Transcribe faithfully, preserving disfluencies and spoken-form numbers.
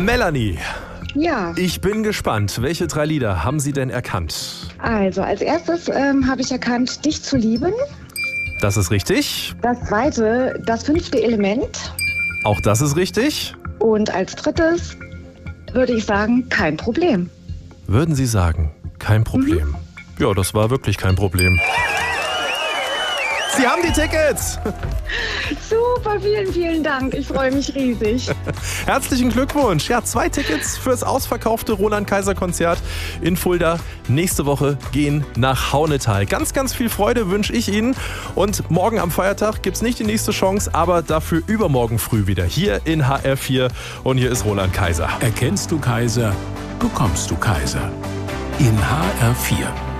Melanie, Ja, ich bin gespannt. Welche drei Lieder haben Sie denn erkannt? also als erstes ähm, habe ich erkannt, dich zu lieben. Das ist richtig. Das zweite, das fünfte Element. Auch das ist richtig. Und als drittes würde ich sagen, kein Problem. Würden Sie sagen, kein Problem? Mhm. Ja, das war wirklich kein Problem. Sie haben die Tickets! Super, vielen, vielen Dank. Ich freue mich riesig. Herzlichen Glückwunsch. Ja, zwei Tickets fürs ausverkaufte Roland-Kaiser-Konzert in Fulda. Nächste Woche gehen nach Haunetal. Ganz, ganz viel Freude wünsche ich Ihnen. Und morgen am Feiertag gibt es nicht die nächste Chance, aber dafür übermorgen früh wieder hier in H R vier. Und hier ist Roland Kaiser. Erkennst du Kaiser, bekommst du Kaiser. In H R vier.